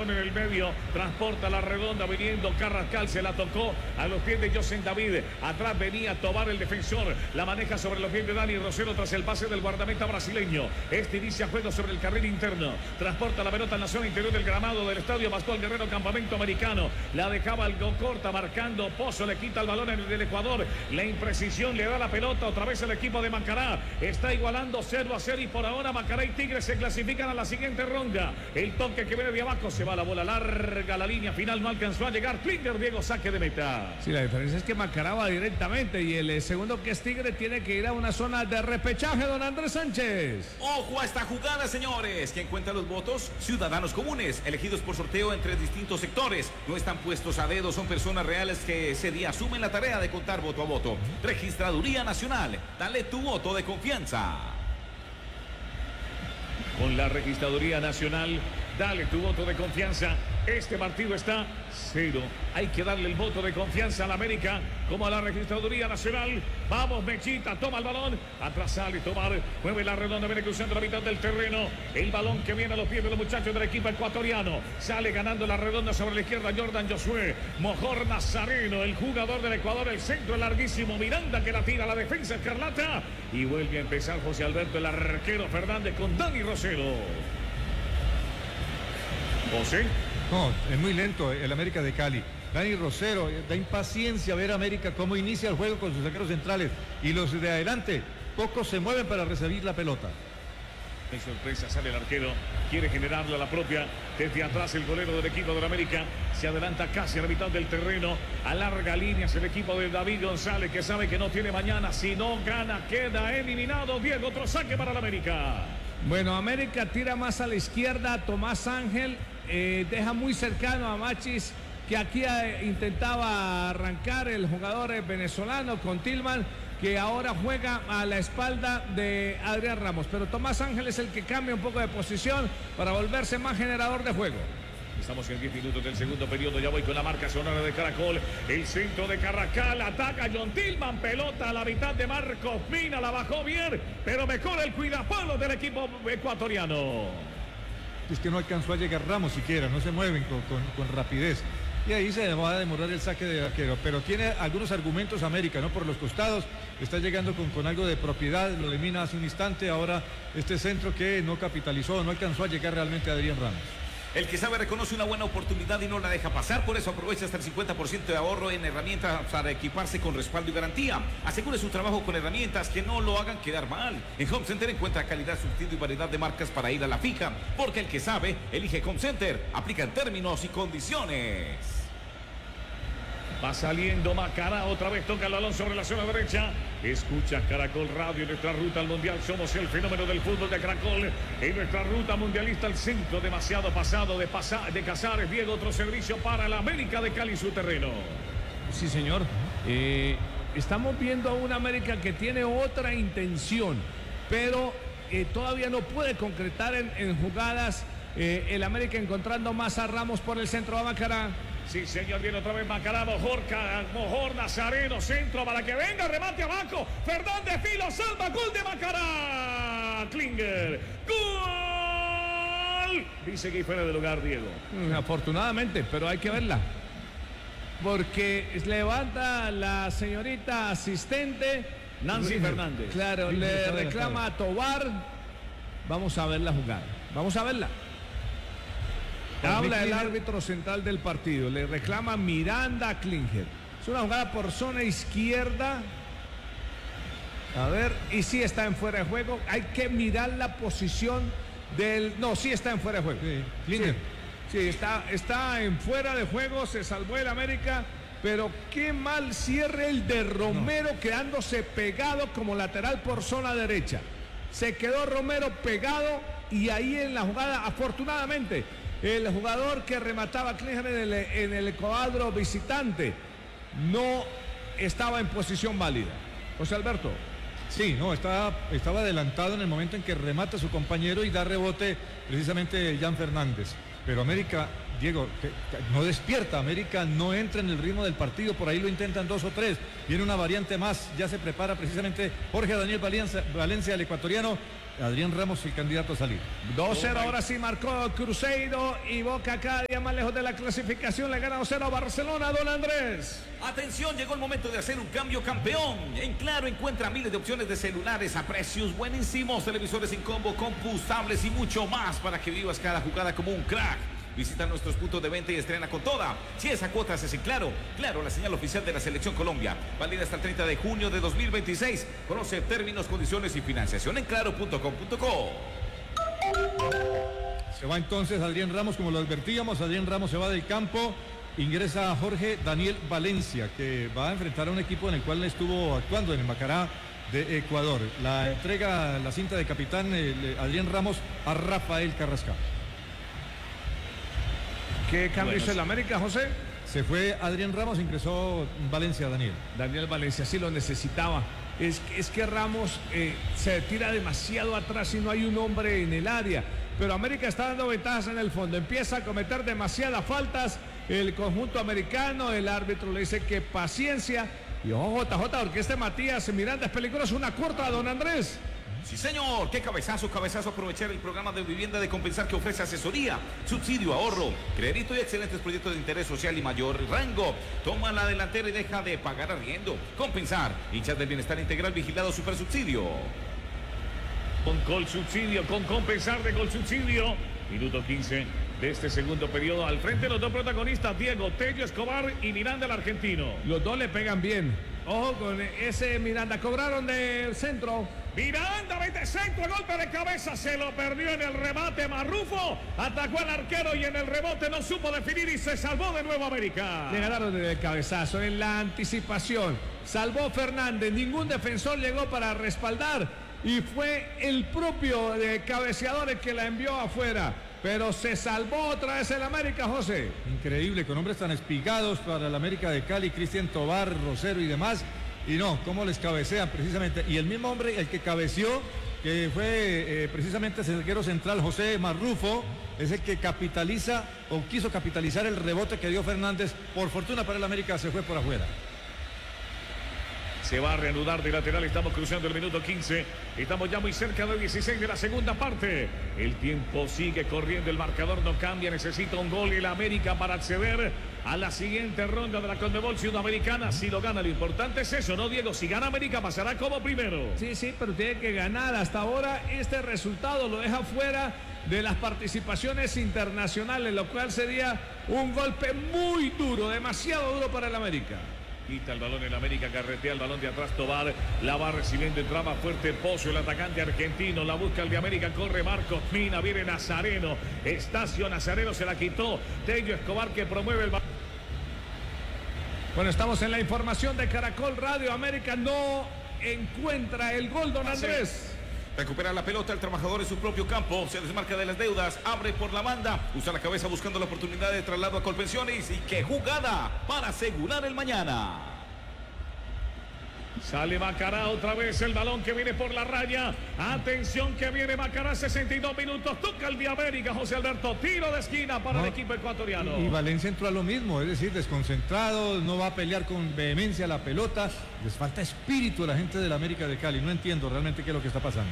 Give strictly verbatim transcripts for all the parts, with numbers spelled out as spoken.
balón en el medio, transporta la redonda, viniendo Carrascal, se la tocó a los pies de José David. Atrás venía Tobar, el defensor, la maneja sobre los pies de Dani Rosero tras el pase del guardameta brasileño. Este inicia juego sobre el carril interno, transporta la pelota en la zona interior del gramado del estadio Pascual Guerrero, Campamento Americano. La dejaba algo corta, marcando Pozo, le quita el balón en el Ecuador. La imprecisión le da la pelota otra vez el equipo de Macará. Está igualando cero a cero y por ahora Macará y Tigres se clasifican a la siguiente ronda. El toque que viene de abajo, se va la bola larga, la línea final no alcanzó a llegar. Klinger, Diego, saque de meta. Sí, la diferencia es que Macará va directamente y el segundo, que es Tigre, tiene que ir a una zona de repechaje, don Andrés Sánchez. Ojo a esta jugada, señores. ¿Quién cuenta los votos? Ciudadanos comunes, elegidos por sorteo entre distintos sectores. No están puestos a dedo, son personas reales que ese día asumen la tarea de contar voto a voto. Registraduría Nacional, dale tu voto de confianza. Con la Registraduría Nacional, dale tu voto de confianza. Este partido está cero. Hay que darle el voto de confianza a la América como a la Registraduría Nacional. Vamos, Mechita, toma el balón. Atrás sale Tomar, mueve la redonda, viene cruzando la mitad del terreno. El balón que viene a los pies de los muchachos del equipo ecuatoriano. Sale ganando la redonda sobre la izquierda Jordan Josué. Mojor Nazareno, el jugador del Ecuador. El centro larguísimo. Miranda que la tira a la defensa escarlata. Y vuelve a empezar José Alberto, el arquero Fernández, con Dani Rosero. José. No, es muy lento el América de Cali. Dani Rosero, da impaciencia ver a América cómo inicia el juego con sus arqueros centrales. Y los de adelante, pocos se mueven para recibir la pelota. De sorpresa sale el arquero, quiere generarlo a la propia. Desde atrás el golero del equipo de la América se adelanta casi a la mitad del terreno. Alarga líneas el equipo de David González, que sabe que no tiene mañana. Si no gana, queda eliminado. Diego, otro saque para la América. Bueno, América tira más a la izquierda. Tomás Ángel eh, deja muy cercano a Machis, que aquí eh, intentaba arrancar el jugador eh, venezolano con Tillman, que ahora juega a la espalda de Adrián Ramos. Pero Tomás Ángel es el que cambia un poco de posición para volverse más generador de juego. Estamos en diez minutos del segundo periodo. Ya voy con la marca sonora de Caracol. El centro de Carrascal. Ataca John Tillman. Pelota a la mitad de Marcos Mina. La bajó bien, pero mejor el cuidapalo del equipo ecuatoriano. Es que no alcanzó a llegar Ramos siquiera. No se mueven con, con, con rapidez. Y ahí se va a demorar el saque de arquero. Pero tiene algunos argumentos América, ¿no? Por los costados. Está llegando con, con algo de propiedad. Lo de Mina hace un instante. Ahora este centro que no capitalizó. No alcanzó a llegar realmente a Adrián Ramos. El que sabe reconoce una buena oportunidad y no la deja pasar, por eso aprovecha hasta el cincuenta por ciento de ahorro en herramientas para equiparse con respaldo y garantía. Asegure su trabajo con herramientas que no lo hagan quedar mal. En Home Center encuentra calidad, surtido y variedad de marcas para ir a la fija, porque el que sabe, elige Home Center. Aplica en términos y condiciones. Va saliendo Macará, otra vez toca el balón sobre la zona derecha. Escucha Caracol Radio, en nuestra ruta al Mundial somos el fenómeno del fútbol de Caracol. En nuestra ruta mundialista al centro, demasiado pasado de, pasa, de Casares. Diego, otro servicio para la América de Cali, su terreno. Sí, señor. Eh, estamos viendo a una América que tiene otra intención, pero eh, todavía no puede concretar en, en jugadas. Eh, el América encontrando más a Ramos por el centro a Macará. Sí, señor, viene otra vez Macará, Mojor, Mojor Nazareno, centro para que venga, remate abajo, Fernández Filo, salva, gol de Macará, Klinger, gol, dice que fuera de lugar, Diego. Afortunadamente, pero hay que verla, porque levanta la señorita asistente, Nancy Fernández. Claro, le reclama a Tobar. Vamos a ver la jugada, vamos a verla. Habla el árbitro central del partido, le reclama Miranda a Klinger. Es una jugada por zona izquierda. A ver, y sí está en fuera de juego. Hay que mirar la posición del... No, sí está en fuera de juego. Sí, Klinger. Sí, sí, está, está en fuera de juego, se salvó el América. Pero qué mal cierre el de Romero, no, quedándose pegado como lateral por zona derecha. Se quedó Romero pegado y ahí en la jugada, afortunadamente, el jugador que remataba a Klinger en el, en el cuadro visitante no estaba en posición válida. José Alberto. Sí, no, estaba, estaba adelantado en el momento en que remata a su compañero y da rebote precisamente Jan Fernández. Pero América Diego, que, que no despierta, América no entra en el ritmo del partido, por ahí lo intentan dos o tres, viene una variante más, ya se prepara precisamente Jorge Daniel Valencia, Valencia el ecuatoriano, Adrián Ramos el candidato a salir. dos cero, ahora sí marcó Cruzeiro y Boca cada día más lejos de la clasificación, le gana dos cero a Barcelona, don Andrés. Atención, llegó el momento de hacer un cambio campeón. En Claro encuentra miles de opciones de celulares a precios buenísimos, televisores sin combo, compus, tablets y mucho más para que vivas cada jugada como un crack. Visita nuestros puntos de venta y estrena con toda. Si esa cuota es en Claro, Claro, la señal oficial de la Selección Colombia. Válida hasta el treinta de junio de dos mil veintiséis. Conoce términos, condiciones y financiación en claro punto com punto co. Se va entonces Adrián Ramos, como lo advertíamos, Adrián Ramos se va del campo. Ingresa Jorge Daniel Valencia, que va a enfrentar a un equipo en el cual estuvo actuando en el Macará de Ecuador. La entrega, la cinta de capitán el, Adrián Ramos a Rafael Carrascal. ¿Qué cambio Bueno, hizo el América, José? Se fue Adrián Ramos, ingresó Valencia Daniel. Daniel Valencia sí lo necesitaba. Es, es que Ramos eh, se tira demasiado atrás y no hay un hombre en el área. Pero América está dando ventajas en el fondo. Empieza a cometer demasiadas faltas. El conjunto americano, el árbitro le dice que paciencia. Y ojo, J J, porque este Matías Miranda es peligroso. Una corta, don Andrés. Sí, señor. Qué cabezazo, cabezazo. Aprovechar el programa de vivienda de Compensar que ofrece asesoría, subsidio, ahorro, crédito y excelentes proyectos de interés social y mayor rango. Toma la delantera y deja de pagar arriendo. Compensar, hinchas del bienestar integral vigilado super subsidio. Con Gol Subsidio, con Compensar de Gol Subsidio. Minuto quince de este segundo periodo. Al frente los dos protagonistas, Diego Tello Escobar y Miranda el argentino. Los dos le pegan bien. Ojo con ese Miranda. Cobraron de centro. Miranda mete centro, golpe de cabeza, se lo perdió en el remate Marrufo, atacó al arquero y en el rebote no supo definir y se salvó de nuevo América. Le ganaron desde el cabezazo, en la anticipación. Salvó Fernández, ningún defensor llegó para respaldar y fue el propio de cabeceador el que la envió afuera. Pero se salvó otra vez el América, José. Increíble, con hombres tan espigados para el América de Cali, Cristian Tobar, Rosero y demás. Y no, cómo les cabecean precisamente. Y el mismo hombre, el que cabeció, que fue eh, precisamente el zaguero central José Marrufo, es el que capitaliza o quiso capitalizar el rebote que dio Fernández. Por fortuna para el América se fue por afuera. Se va a reanudar de lateral, estamos cruzando el minuto quince, estamos ya muy cerca del dieciséis de la segunda parte. El tiempo sigue corriendo, el marcador no cambia, necesita un gol el América para acceder a la siguiente ronda de la Conmebol Sudamericana. Si lo gana, lo importante es eso, ¿no, Diego? Si gana América pasará como primero. Sí, sí, pero tiene que ganar. Hasta ahora este resultado lo deja fuera de las participaciones internacionales, lo cual sería un golpe muy duro, demasiado duro para el América. Quita el balón en América, carretea el balón de atrás Tobar, la va recibiendo, entraba fuerte Pozo, el atacante argentino, la busca el de América, corre Marcos Mina, viene Nazareno, Estacio Nazareno se la quitó, Tello Escobar que promueve el balón. Bueno, estamos en la información de Caracol Radio. América no encuentra el gol, don Andrés. Recupera la pelota el trabajador en su propio campo, se desmarca de las deudas, abre por la banda, usa la cabeza buscando la oportunidad de traslado a Colpensiones y qué jugada para asegurar el mañana. Sale Macará otra vez, el balón que viene por la raya. Atención que viene Macará, sesenta y dos minutos. Toca el de América, José Alberto. Tiro de esquina para no, el equipo ecuatoriano. Y, y Valencia entró a lo mismo, es decir, desconcentrado, no va a pelear con vehemencia la pelota. Les falta espíritu a la gente del América de Cali. No entiendo realmente qué es lo que está pasando.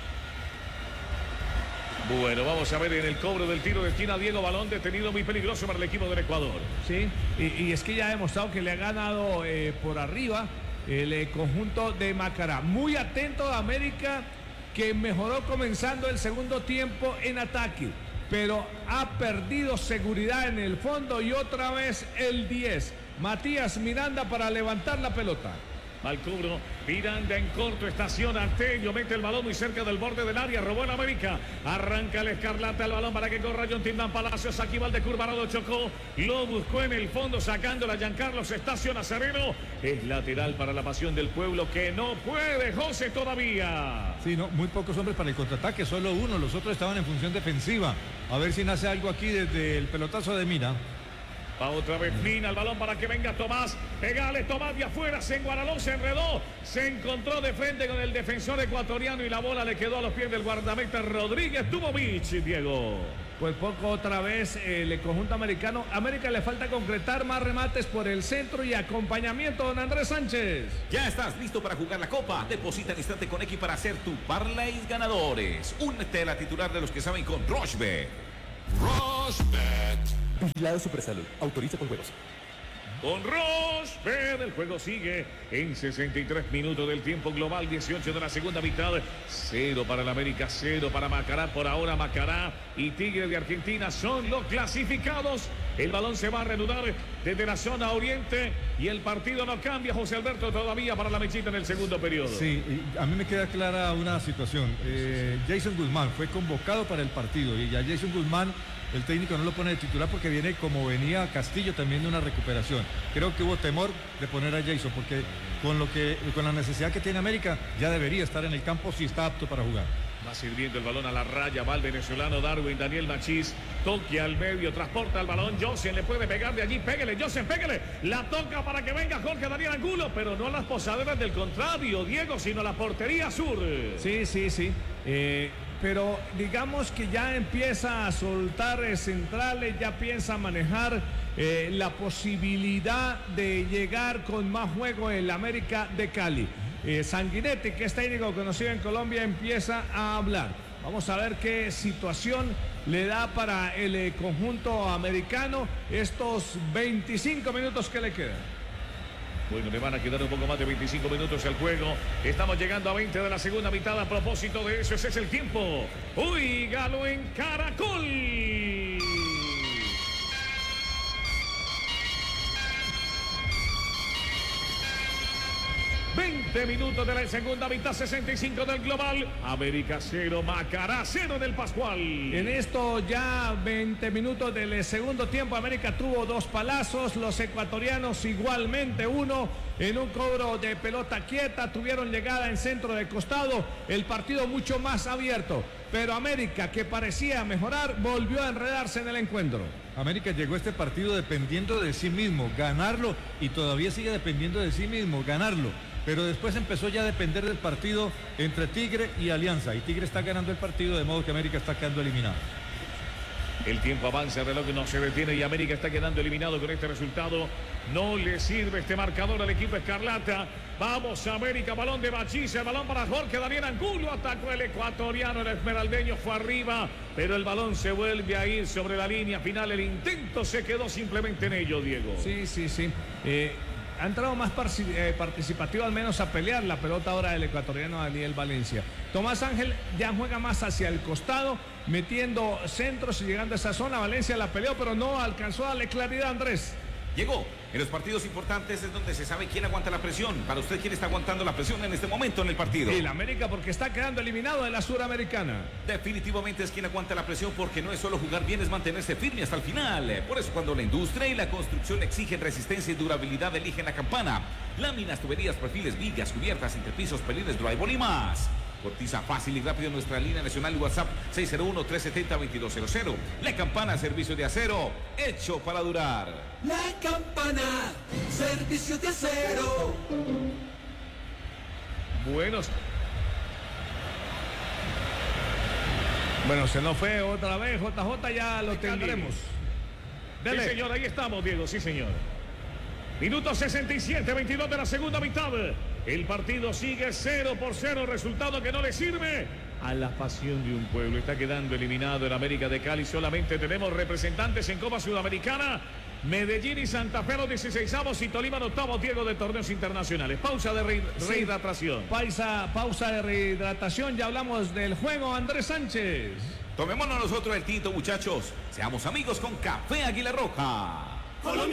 Bueno, vamos a ver en el cobro del tiro de esquina, Diego, balón detenido muy peligroso para el equipo del Ecuador. Sí, y, y es que ya ha demostrado que le ha ganado eh, por arriba el eh, conjunto de Macará. Muy atento a América, que mejoró comenzando el segundo tiempo en ataque, pero ha perdido seguridad en el fondo y otra vez el diez. Matías Miranda para levantar la pelota. Al cubro, Miranda en corto, estaciona Tello, mete el balón muy cerca del borde del área, robó el América, arranca el Escarlata, el balón para que corra John Tindán Palacios, aquí va el de Curvarado, chocó, lo buscó en el fondo, sacándola Giancarlos Estacio Nazareno, es lateral para la pasión del pueblo que no puede, José, todavía. Sí, no, muy pocos hombres para el contraataque, solo uno, los otros estaban en función defensiva, a ver si nace algo aquí desde el pelotazo de Mina. Va otra vez Mina, el balón para que venga Tomás. Pegale Tomás de afuera, se enguaraló, se enredó. Se encontró de frente con el defensor ecuatoriano y la bola le quedó a los pies del guardameta Rodríguez Dubovich, Diego. Pues poco otra vez el eh, conjunto americano. América le falta concretar más remates por el centro y acompañamiento, don Andrés Sánchez. Ya estás listo para jugar la Copa. Deposita al instante con X para hacer tu parlay ganadores. Únete a la titular de los que saben con Rochebet. Rochebet. Vigilado Supersalud. Autoriza con juegos. Con Rochebet, el juego sigue en sesenta y tres minutos del tiempo global, dieciocho de la segunda mitad. Cero para el América, cero para Macará. Por ahora Macará y Tigre de Argentina son los clasificados. El balón se va a reanudar desde la zona oriente y el partido no cambia, José Alberto, todavía para la mechita en el segundo periodo. Sí, a mí me queda clara una situación. Eh, Jason Guzmán fue convocado para el partido y ya Jason Guzmán, el técnico no lo pone de titular porque viene como venía Castillo también de una recuperación. Creo que hubo temor de poner a Jason porque con lo que con la necesidad que tiene América ya debería estar en el campo si está apto para jugar. Va sirviendo el balón a la raya, va el venezolano Darwin Daniel Machís, toque al medio, transporta el balón, Josen le puede pegar de allí, pégale, Josen, pégale, la toca para que venga Jorge Daniel Angulo, pero no a las posaderas del contrario, Diego, sino a la portería sur. Sí, sí, sí, eh, pero digamos que ya empieza a soltar eh, centrales, ya piensa a manejar eh, la posibilidad de llegar con más juego en la América de Cali. Eh, Sanguinetti, que es técnico conocido en Colombia, empieza a hablar. Vamos a ver qué situación le da para el eh, conjunto americano estos veinticinco minutos que le quedan. Bueno, le van a quedar un poco más de veinticinco minutos al juego. Estamos llegando a veinte de la segunda mitad. A propósito de eso, ese es el tiempo. Uy, Galo en Caracol. veinte minutos de la segunda mitad, sesenta y cinco del global. América cero, Macará cero del Pascual. En esto ya veinte minutos del segundo tiempo, América tuvo dos palazos, los ecuatorianos igualmente uno en un cobro de pelota quieta, tuvieron llegada en centro de costado, el partido mucho más abierto, pero América, que parecía mejorar, volvió a enredarse en el encuentro. América llegó a este partido dependiendo de sí mismo, ganarlo, y todavía sigue dependiendo de sí mismo, ganarlo. Pero después empezó ya a depender del partido entre Tigre y Alianza. Y Tigre está ganando el partido, de modo que América está quedando eliminado. El tiempo avanza, el reloj no se detiene y América está quedando eliminado con este resultado. No le sirve este marcador al equipo escarlata. Vamos América, balón de Machís, el balón para Jorge Daniel Angulo. Atacó el ecuatoriano, el esmeraldeño fue arriba, pero el balón se vuelve a ir sobre la línea final. El intento se quedó simplemente en ello, Diego. Sí, sí, sí. Eh... Ha entrado más eh, participativo, al menos a pelear la pelota ahora del ecuatoriano Daniel Valencia. Tomás Ángel ya juega más hacia el costado, metiendo centros y llegando a esa zona. Valencia la peleó, pero no alcanzó a darle claridad, Andrés. Llegó. En los partidos importantes es donde se sabe quién aguanta la presión. Para usted, ¿quién está aguantando la presión en este momento en el partido? El América, porque está quedando eliminado de la Suramericana. Definitivamente es quien aguanta la presión, porque no es solo jugar bien, es mantenerse firme hasta el final. Por eso cuando la industria y la construcción exigen resistencia y durabilidad, eligen la Campana. Láminas, tuberías, perfiles, vigas, cubiertas, entrepisos, pelines, drywall y más. Cotiza fácil y rápido en nuestra línea nacional WhatsApp seis cero uno, tres siete cero, dos dos cero cero. La Campana, servicio de acero, hecho para durar. La Campana, servicio de acero. Buenos. Bueno, se nos fue otra vez, J J, ya lo tendremos. Dele. Sí, señor, ahí estamos, Diego, sí, señor. Minuto sesenta y siete, veintidós de la segunda mitad. El partido sigue cero por cero, resultado que no le sirve a la pasión de un pueblo. Está quedando eliminado el América de Cali. Solamente tenemos representantes en Copa Sudamericana. Medellín y Santa Fe los dieciseisavos y Tolima los octavos, Diego, de torneos internacionales. Pausa de re sí. rehidratación. Pausa, pausa de rehidratación. Ya hablamos del juego, Andrés Sánchez. Tomémonos nosotros el tinto, muchachos. Seamos amigos con Café Águila Roja. Colombia.